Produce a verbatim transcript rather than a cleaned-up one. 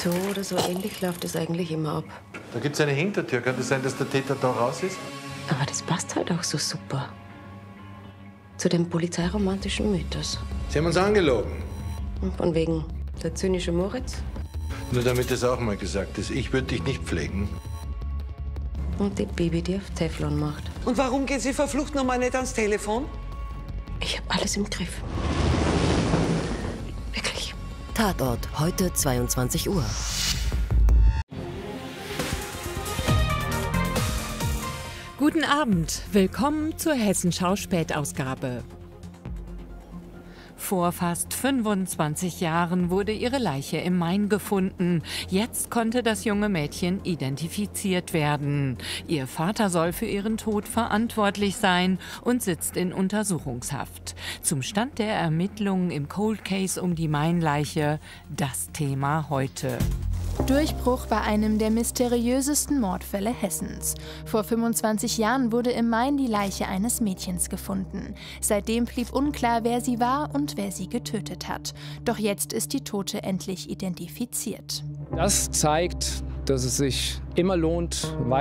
So oder so ähnlich läuft es eigentlich immer ab. Da gibt es eine Hintertür. Kann das sein, dass der Täter da raus ist? Aber das passt halt auch so super. Zu dem polizeiromantischen Mythos. Sie haben uns angelogen. Und von wegen der zynische Moritz. Nur damit es auch mal gesagt ist, ich würde dich nicht pflegen. Und die Bibi, die auf Teflon macht. Und warum geht sie verflucht noch mal nicht ans Telefon? Ich habe alles im Griff. Wirklich. Tatort, heute zweiundzwanzig Uhr. Guten Abend, willkommen zur Hessenschau Spätausgabe. Vor fast fünfundzwanzig Jahren wurde ihre Leiche im Main gefunden. Jetzt konnte das junge Mädchen identifiziert werden. Ihr Vater soll für ihren Tod verantwortlich sein und sitzt in Untersuchungshaft. Zum Stand der Ermittlungen im Cold Case um die Main-Leiche, das Thema heute. Durchbruch bei einem der mysteriösesten Mordfälle Hessens. Vor fünfundzwanzig Jahren wurde im Main die Leiche eines Mädchens gefunden. Seitdem blieb unklar, wer sie war und wer sie getötet hat. Doch jetzt ist die Tote endlich identifiziert. Das zeigt, dass es sich immer lohnt,